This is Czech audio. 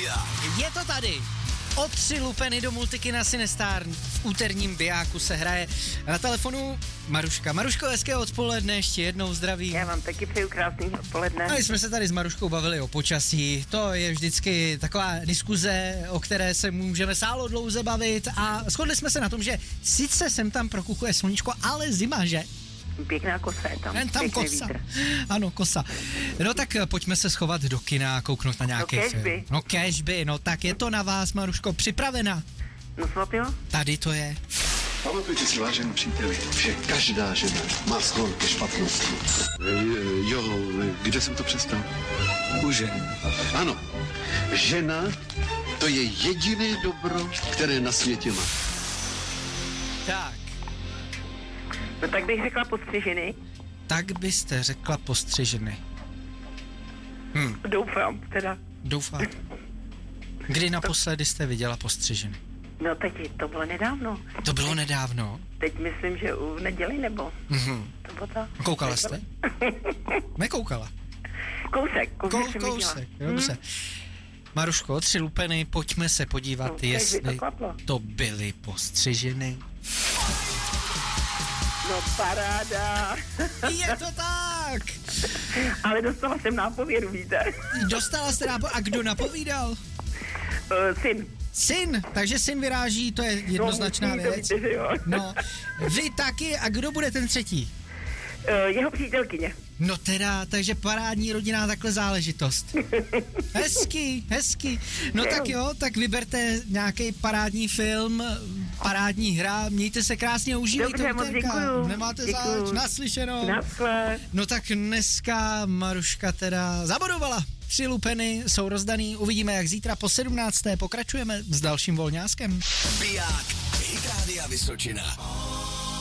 Je to tady. O 3 lupeny do Multikina Sinestar v úterním bijáku se hraje. Na telefonu Maruška. Maruško, hezké odpoledne, ještě jednou zdraví. Já vám taky přeju krásný odpoledne. A jsme se tady s Maruškou bavili o počasí. To je vždycky taková diskuze, o které se můžeme sálo dlouze bavit a shodli jsme se na tom, že sice sem tam prokuchuje sluníčko, ale zima, že? Pěkná kosa je tam. Jen tam kosa. Vítr. Ano, kosa. No tak pojďme se schovat do kina a kouknout na nějaký film. No cashby, no tak je to na vás, Maruško, připravena? No svatilo? Tady to je. Pamatujte si, vážení příteli, že každá žena má sklon ke špatnosti. Kde jsem to přestal? U žen. Ano, žena to je jediné dobro, které na světě má. Tak. No tak bych řekla postřiženy. Tak byste řekla postřiženy. Doufám, teda. Doufám. Kdy naposledy jste viděla postřiženy? No teď to bylo nedávno. To bylo nedávno? Teď myslím, že u neděli nebo. To bylo to. Koukala jste? Nekoukala. Kousek jsem viděla. Kousek, dobře. Maruško, 3 lupeny, pojďme se podívat, jestli to byly postřiženy. No paráda. Je to tak. Ale dostala jsem nápovědu, víte. Dostala jste nápovědu. A kdo napovídal? Syn. Syn, takže syn vyráží, to je jednoznačná věc. Víte, jo. No, vy taky, a kdo bude ten třetí? Jeho přítelkyně. No teda, takže parádní rodinná takhle záležitost. Hezky. No tak jo, tak vyberte nějaký parádní film, parádní hra, mějte se krásně, užívejte Dobře, moc děkuju. Nemáte zač, naslyšeno. Naschle. No tak dneska Maruška teda zabodovala. 3 lupeny jsou rozdaný, uvidíme jak zítra po 17. pokračujeme s dalším volňáskem. Biják, Hit Rádia Vysočina.